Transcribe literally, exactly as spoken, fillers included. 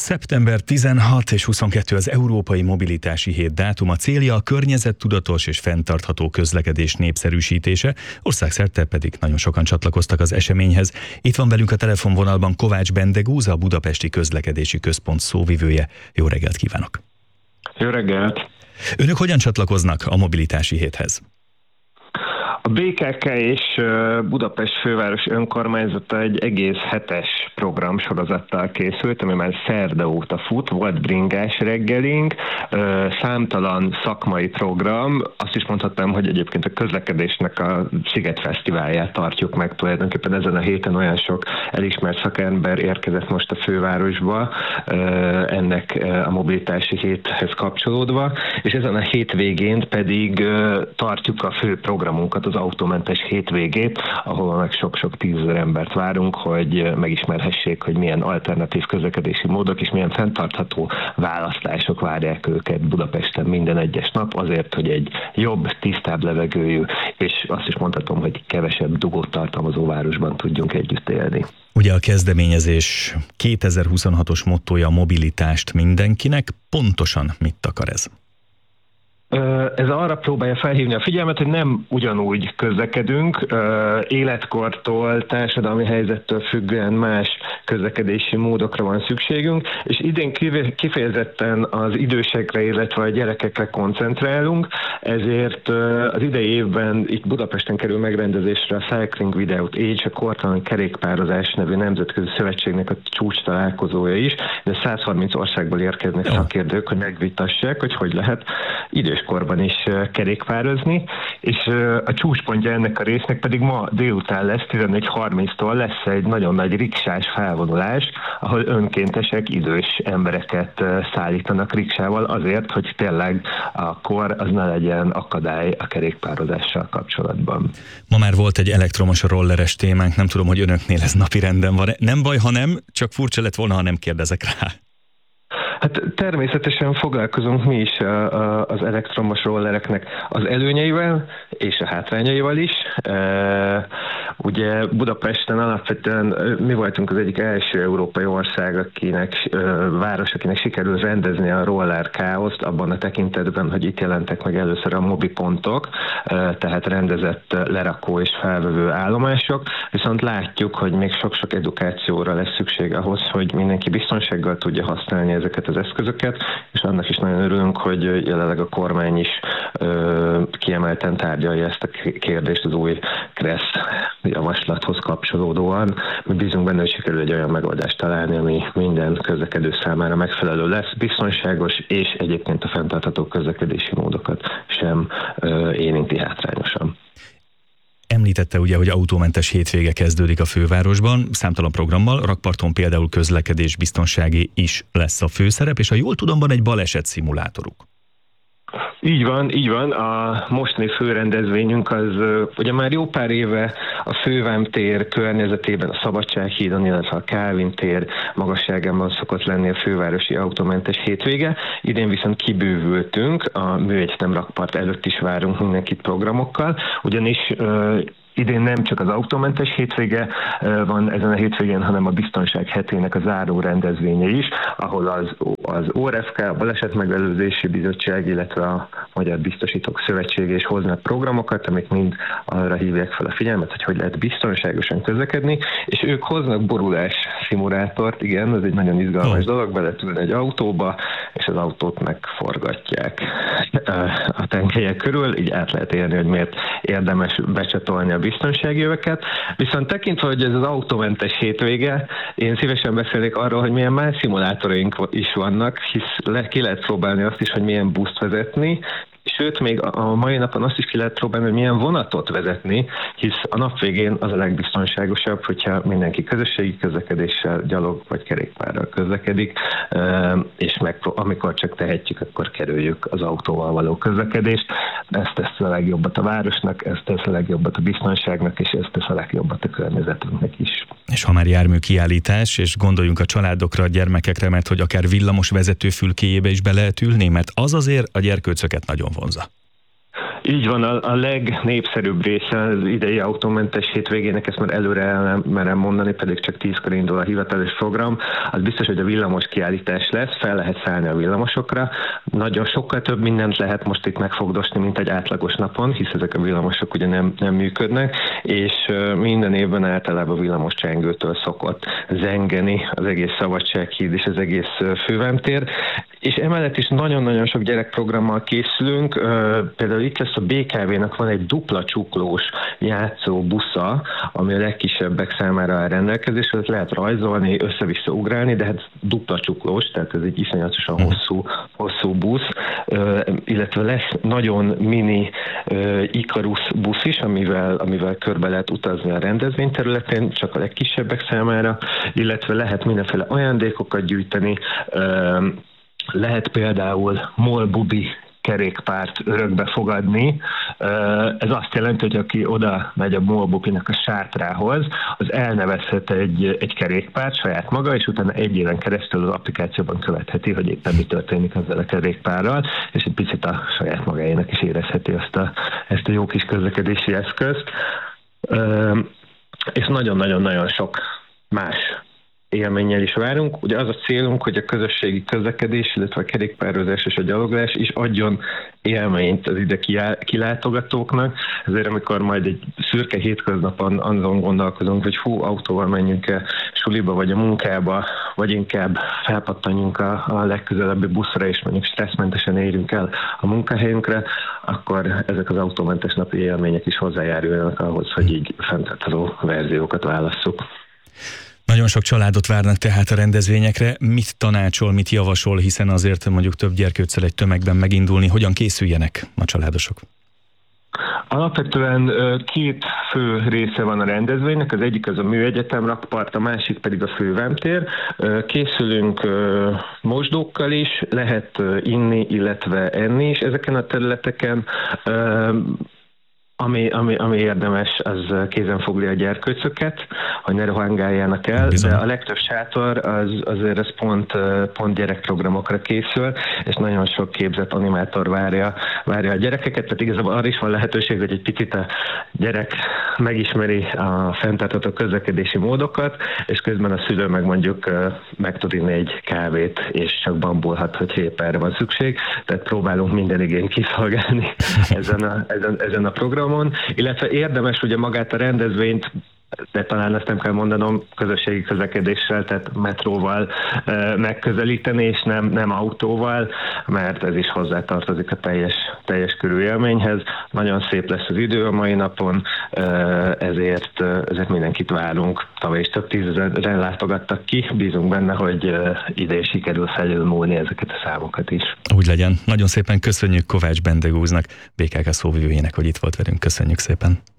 szeptember tizenhatodika és huszonkettő az Európai Mobilitási Hét dátuma, célja a környezettudatos és fenntartható közlekedés népszerűsítése, országszerte pedig nagyon sokan csatlakoztak az eseményhez. Itt van velünk a telefonvonalban Kovács Bendegúz, a Budapesti Közlekedési Központ szóvivője. Jó reggelt kívánok! Jó reggelt! Önök hogyan csatlakoznak a Mobilitási Héthez? A bé ká ká és Budapest főváros önkormányzata egy egész hetes programsorozattal készült, ami már szerda óta fut, volt bringás reggelink, számtalan szakmai program, azt is mondhatnám, hogy egyébként a közlekedésnek a Sziget Fesztiválját tartjuk meg tulajdonképpen ezen a héten, olyan sok elismert szakember érkezett most a fővárosba ennek a mobilitási héthez kapcsolódva, és ezen a hétvégén pedig tartjuk a fő programunkat, az autómentes hétvégét, ahol meg sok-sok tízezer embert várunk, hogy megismerhessék, hogy milyen alternatív közlekedési módok és milyen fenntartható választások várják őket Budapesten minden egyes nap, azért, hogy egy jobb, tisztább levegőjű, és azt is mondhatom, hogy kevesebb dugót tartalmazó városban tudjunk együtt élni. Ugye a kezdeményezés kétezer-huszonhatos mottója a mobilitást mindenkinek, pontosan mit akar ez? Ez arra próbálja felhívni a figyelmet, hogy nem ugyanúgy közlekedünk, életkortól, társadalmi helyzettől függően más közlekedési módokra van szükségünk, és idén kifejezetten az idősekre, illetve a gyerekekre koncentrálunk, ezért az idei évben itt Budapesten kerül megrendezésre a Cycling Without Age, a Kortalan Kerékpározás nevű nemzetközi szövetségnek a csúcs találkozója is, de száz harminc országból érkeznek szakértők, hogy megvitassák, hogy hogy lehet időskorban is kerékpározni, és a csúcspontja ennek a résznek pedig ma délután lesz, tizenegy harminctól lesz egy nagyon nagy riksás felvonulás, ahol önkéntesek idős embereket szállítanak riksával azért, hogy tényleg a kor az ne legyen akadály a kerékpározással kapcsolatban. Ma már volt egy elektromos rolleres témánk, nem tudom, hogy önöknél ez napirenden van. Nem baj, ha nem, csak furcsa lett volna, ha nem kérdezek rá. Hát természetesen foglalkozunk mi is az elektromos rollereknek az előnyeivel és a hátrányaival is. Ugye Budapesten alapvetően mi voltunk az egyik első európai ország, akinek, város, akinek sikerül rendezni a roller káoszt abban a tekintetben, hogy itt jelentek meg először a mobipontok, tehát rendezett lerakó és felvevő állomások, viszont látjuk, hogy még sok-sok edukációra lesz szükség ahhoz, hogy mindenki biztonsággal tudja használni ezeket az eszközöket, és annak is nagyon örülünk, hogy jelenleg a kormány is ö, kiemelten tárgyalja ezt a kérdést az új KRESZ javaslathoz kapcsolódóan. Mi bízunk benne, hogy sikerül egy olyan megoldást találni, ami minden közlekedő számára megfelelő lesz, biztonságos, és egyébként a fenntartható közlekedési módokat sem ö, érinti hátrányosan. Említette ugye, hogy autómentes hétvége kezdődik a fővárosban, számtalan programmal, rakparton például közlekedésbiztonsági is lesz a főszerep, és ha jól tudom, van egy baleset szimulátoruk. Így van, így van. A mostani főrendezvényünk az ugye már jó pár éve a Fővám tér környezetében, a Szabadsághídon, illetve a Kálvin tér magasságában szokott lenni a fővárosi autómentes hétvége. Idén viszont kibővültünk, a Műegyetem rakpart előtt is várunk mindenkit programokkal, ugyanis idén nem csak az autómentes hétvége van ezen a hétvégén, hanem a Biztonság hetének a záró rendezvénye is, ahol az, az o er ef ká, a Balesetmegelőzési Bizottság, illetve a Magyar Biztosítók Szövetsége is hoznak programokat, amik mind arra hívják fel a figyelmet, hogy hogy lehet biztonságosan közlekedni, és ők hoznak borulás szimulátort, igen, ez egy nagyon izgalmas oh. dolog, beletülni egy autóba, és az autót megforgatják a tengelyek körül, így át lehet érni, hogy miért érdemes becsatolni a biztonsági öveket. Viszont tekintve, hogy ez az autómentes hétvége, én szívesen beszélnék arról, hogy milyen más szimulátoraink is vannak, hisz le, ki lehet próbálni azt is, hogy milyen buszt vezetni, sőt, még a mai napon azt is ki lehet próbálni, hogy milyen vonatot vezetni, hisz a nap végén az a legbiztonságosabb, hogyha mindenki közösségi közlekedéssel, gyalog vagy kerékpárral közlekedik, és meg, amikor csak tehetjük, akkor kerüljük az autóval való közlekedést. Ez tesz a legjobbat a városnak, ez tesz a legjobbat a biztonságnak, és ez tesz a legjobbat a környezetünknek is. És ha már jármű kiállítás, és gondoljunk a családokra, a gyermekekre, mert hogy akár villamos vezető fülkéjébe is be lehet ülni, mert az azért a gyerkőcöket nagyon vonza. Így van, a, a legnépszerűbb része az idei autómentes hétvégének, ezt már előre el merem mondani, pedig csak tízkor indul a hivatalos program, az biztos, hogy a villamos kiállítás lesz, fel lehet szállni a villamosokra, nagyon sokkal több mindent lehet most itt megfogdosni, mint egy átlagos napon, hisz ezek a villamosok ugye nem, nem működnek, és minden évben általában villamos csengőtől szokott zengeni az egész Szabadsághíd és az egész Fővámtér, és emellett is nagyon-nagyon sok gyerekprogrammal készülünk, például itt lesz a bé ká vé-nak van egy dupla csuklós játszó busza, ami a legkisebbek számára áll rendelkezésre, lehet rajzolni, össze-vissza ugrálni, de hát dupla csuklós, tehát ez egy iszonyatosan hosszú, hosszú busz, illetve lesz nagyon mini Icarus busz is, amivel, amivel körbe lehet utazni a rendezvényterületén, csak a legkisebbek számára, illetve lehet mindenféle ajándékokat gyűjteni, lehet például MOL Bubi kerékpárt örökbe fogadni. Ez azt jelenti, hogy aki oda megy a MOL Bubinak a sátrához, az elnevezhet egy, egy kerékpárt saját maga, és utána egy éven keresztül az applikációban követheti, hogy éppen mi történik ezzel a kerékpárral, és egy picit a saját magáénak is érezheti ezt a, ezt a jó kis közlekedési eszközt. És nagyon-nagyon-nagyon sok más élménnyel is várunk. Ugye az a célunk, hogy a közösségi közlekedés, illetve a kerékpározás és a gyaloglás is adjon élményt az ide kilátogatóknak. Ezért amikor majd egy szürke hétköznapon azon gondolkozunk, hogy hú, autóval menjünk-e suliba vagy a munkába, vagy inkább felpattanjunk a, a legközelebbi buszra, és mondjuk stresszmentesen érjünk el a munkahelyünkre, akkor ezek az autómentes napi élmények is hozzájárulnak ahhoz, hogy így fenntartható verziókat válasszuk. Nagyon sok családot várnak tehát a rendezvényekre. Mit tanácsol, mit javasol, hiszen azért mondjuk több gyerkőccel egy tömegben megindulni, hogyan készüljenek a családosok? Alapvetően két fő része van a rendezvénynek, az egyik az a Műegyetem rakpart, a másik pedig a Fővámtér. Készülünk mosdókkal is, lehet inni, illetve enni is ezeken a területeken. Ami, ami, ami érdemes, az kézen fogni a gyerkőcöket, hogy ne rohangáljanak el, Bizony. De a legtöbb sátor az, azért az pont, pont gyerekprogramokra készül, és nagyon sok képzett animátor várja, várja a gyerekeket, tehát igazából arra is van lehetőség, hogy egy picit a gyerek megismeri a fenntartható közlekedési módokat, és közben a szülő meg mondjuk meg tud inni egy kávét, és csak bambulhat, hogy épp erre van szükség, tehát próbálunk minden igényt kiszolgálni ezen a, ezen, ezen a programon. Illetve érdemes ugye magát a rendezvényt, de talán ezt nem kell mondanom, közösségi közlekedéssel, tehát metróval e, megközelíteni, és nem, nem autóval, mert ez is hozzátartozik a teljes, teljes körű élményhez. Nagyon szép lesz az idő a mai napon, e, ezért, ezért mindenkit várunk. Tavaly is több tízezeren látogattak ki, bízunk benne, hogy ide sikerül felülmúlni ezeket a számokat is. Úgy legyen. Nagyon szépen köszönjük Kovács Bendegúznak, bé ká ká szóvivőjének, hogy itt volt velünk. Köszönjük szépen.